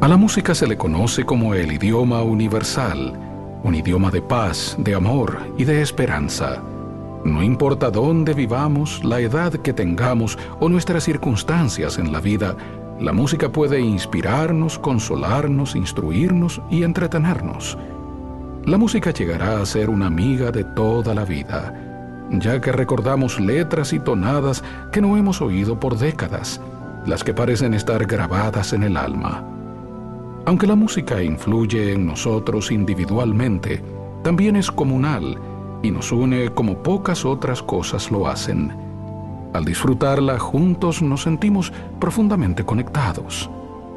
A la música se le conoce como el idioma universal, un idioma de paz, de amor y de esperanza. No importa dónde vivamos, la edad que tengamos o nuestras circunstancias en la vida, la música puede inspirarnos, consolarnos, instruirnos y entretenernos. La música llegará a ser una amiga de toda la vida, ya que recordamos letras y tonadas que no hemos oído por décadas, las que parecen estar grabadas en el alma. Aunque la música influye en nosotros individualmente, también es comunal y nos une como pocas otras cosas lo hacen. Al disfrutarla juntos nos sentimos profundamente conectados.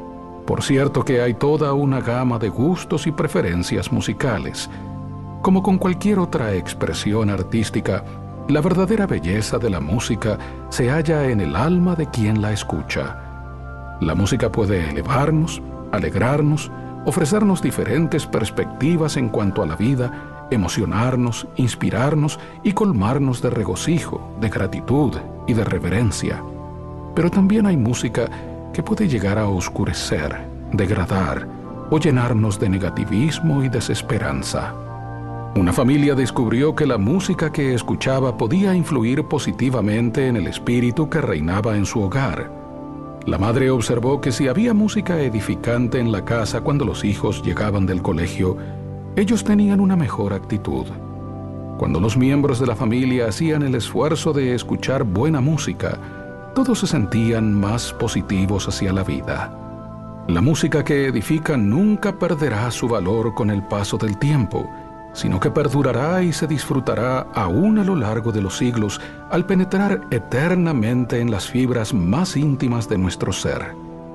Por cierto que hay toda una gama de gustos y preferencias musicales. Como con cualquier otra expresión artística, la verdadera belleza de la música se halla en el alma de quien la escucha. La música puede elevarnos, alegrarnos, ofrecernos diferentes perspectivas en cuanto a la vida, emocionarnos, inspirarnos y colmarnos de regocijo, de gratitud y de reverencia. Pero también hay música que puede llegar a oscurecer, degradar o llenarnos de negativismo y desesperanza. Una familia descubrió que la música que escuchaba podía influir positivamente en el espíritu que reinaba en su hogar. La madre observó que si había música edificante en la casa cuando los hijos llegaban del colegio, ellos tenían una mejor actitud. Cuando los miembros de la familia hacían el esfuerzo de escuchar buena música, todos se sentían más positivos hacia la vida. La música que edifica nunca perderá su valor con el paso del tiempo, sino que perdurará y se disfrutará aún a lo largo de los siglos al penetrar eternamente en las fibras más íntimas de nuestro ser.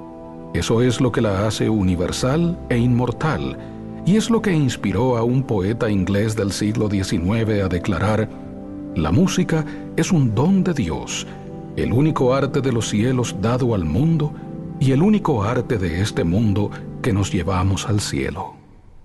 Eso es lo que la hace universal e inmortal, y es lo que inspiró a un poeta inglés del siglo XIX a declarar: «La música es un don de Dios, el único arte de los cielos dado al mundo y el único arte de este mundo que nos llevamos al cielo».